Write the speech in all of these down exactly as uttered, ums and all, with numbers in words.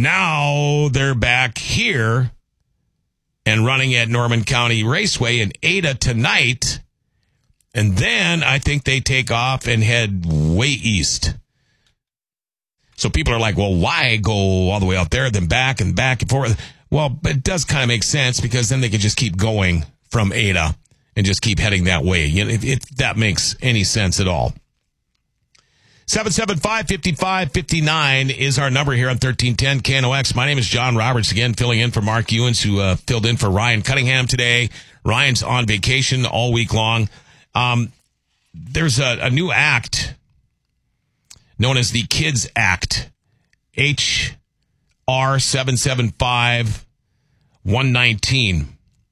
now they're back here and running at Norman County Raceway in Ada tonight. And then I think they take off and head way east. So people are like, well, why go all the way out there, then back and back and forth? Well, it does kind of make sense because then they can just keep going from Ada and just keep heading that way. You know, if, if that makes any sense at all. seven seven five, five five five nine is our number here on thirteen ten K N O X. My name is John Roberts, again, filling in for Mark Ewens, who uh, filled in for Ryan Cunningham today. Ryan's on vacation all week long. Um, there's a, a new act known as the Kids Act, H R seven seven five one nineteen.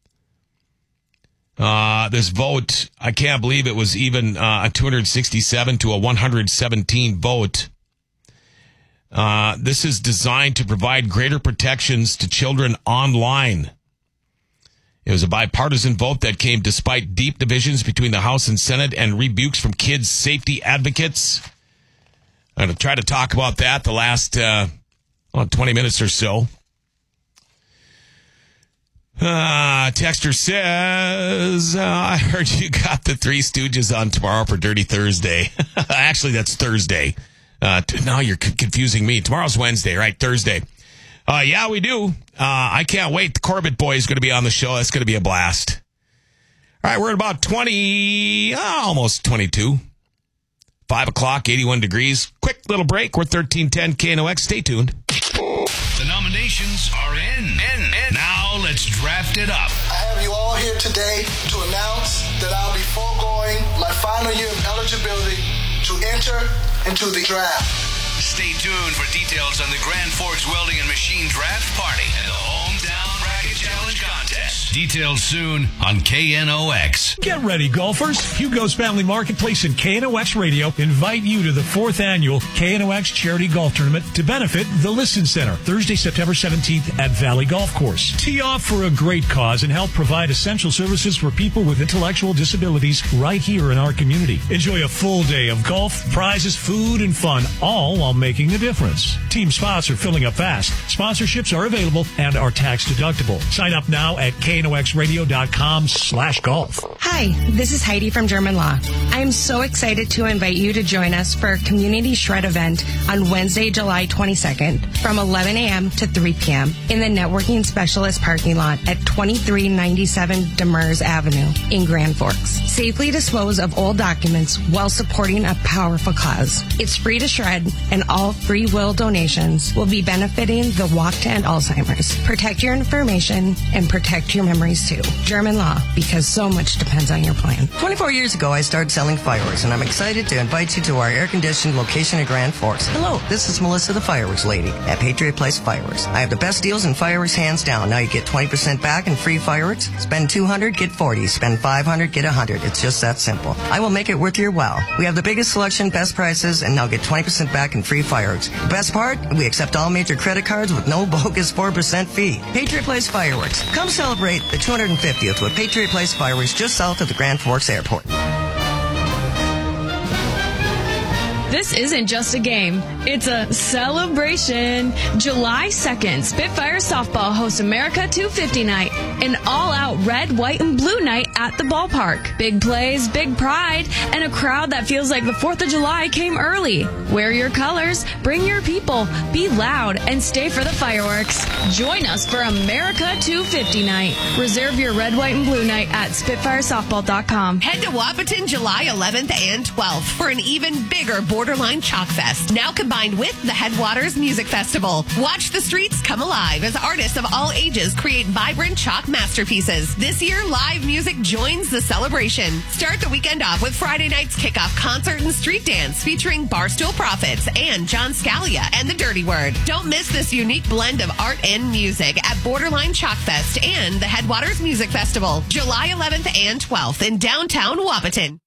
Uh, this vote, I can't believe it was even uh, a two hundred sixty-seven to a one hundred seventeen vote. Uh, this is designed to provide greater protections to children online. It was a bipartisan vote that came despite deep divisions between the House and Senate and rebukes from kids' safety advocates. I'm going to try to talk about that the last uh, well, twenty minutes or so. Uh, Texter says, uh, I heard you got the Three Stooges on tomorrow for Dirty Thursday. Actually, that's Thursday. Uh, t- now you're c- confusing me. Tomorrow's Wednesday, right? Thursday. Uh, yeah, we do. Uh, I can't wait. The Corbett boy is going to be on the show. That's going to be a blast. All right, we're at about twenty, uh, almost twenty-two. Five o'clock, eighty-one degrees. Quick little break. We're thirteen ten K N O X. Stay tuned. The nominations are in. In, in. Now let's draft it up. I have you all here today to announce that I'll be foregoing my final year of eligibility to enter into the draft. Stay tuned for details on the Grand Forks Welding and Machine Draft Party and the Hometown Bracket Challenge Contest. Details soon on K N O X. Get ready, golfers. Hugo's Family Marketplace and K N O X Radio invite you to the fourth annual K N O X Charity Golf Tournament to benefit the Listen Center, Thursday, September seventeenth at Valley Golf Course. Tee off for a great cause and help provide essential services for people with intellectual disabilities right here in our community. Enjoy a full day of golf, prizes, food, and fun, all while making a difference. Team spots are filling up fast. Sponsorships are available and are tax deductible. Sign up now at K N O X radio dot com slash golf. Hi, this is Heidi from German Law. I am so excited to invite you to join us for a community shred event on Wednesday, July twenty-second from eleven a.m. to three p.m. in the Networking Specialist parking lot at twenty-three ninety-seven Demers Avenue in Grand Forks. Safely dispose of old documents while supporting a powerful cause. It's free to shred, and all free will donations will be benefiting the Walk to End Alzheimer's. Protect your information and protect your memories too. German Law, because so much depends on your plan. twenty-four years ago, I started selling fireworks, and I'm excited to invite you to our air-conditioned location in Grand Forks. Hello, this is Melissa, the fireworks lady at Patriot Place Fireworks. I have the best deals in fireworks, hands down. Now you get twenty percent back in free fireworks. Spend two hundred dollars, get forty dollars. Spend five hundred dollars, get one hundred dollars. It's just that simple. I will make it worth your while. We have the biggest selection, best prices, and now get twenty percent back in free fireworks. The best part, we accept all major credit cards with no bogus four percent fee. Patriot Place Fireworks. Come celebrate the two hundred fiftieth with Patriot Place Fireworks just south of the Grand Forks Airport. This isn't just a game. It's a celebration. July second, Spitfire Softball hosts America two fifty Night, an all-out red, white, and blue night at the ballpark. Big plays, big pride, and a crowd that feels like the fourth of July came early. Wear your colors, bring your people, be loud, and stay for the fireworks. Join us for America two fifty Night. Reserve your red, white, and blue night at spitfire softball dot com. Head to Wahpeton July eleventh and twelfth for an even bigger Borderline Chalk Fest, now combined with the Headwaters Music Festival. Watch the streets come alive as artists of all ages create vibrant chalk masterpieces. This year, live music joins the celebration. Start the weekend off with Friday night's kickoff concert and street dance featuring Barstool Prophets and John Scalia and the Dirty Word. Don't miss this unique blend of art and music at Borderline Chalk Fest and the Headwaters Music Festival, July eleventh and twelfth in downtown Wahpeton.